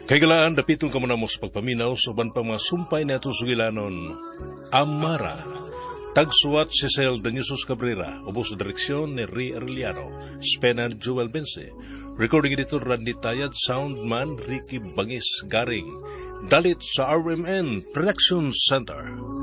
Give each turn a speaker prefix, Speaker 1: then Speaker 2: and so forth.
Speaker 1: Kaigalaan, dapitong ka muna mo sa pagpaminaw sa uban pang mga sumpay na ito sugilanon. Amara. Tagsuwat si Cel Daniusos Cabrera, ubos sa direksyon ni Ray Arellano, Spena Joel Bense. Recording editor Randy Tayad, soundman Ricky Bangis Garing. Dalit sa RMN Production Center.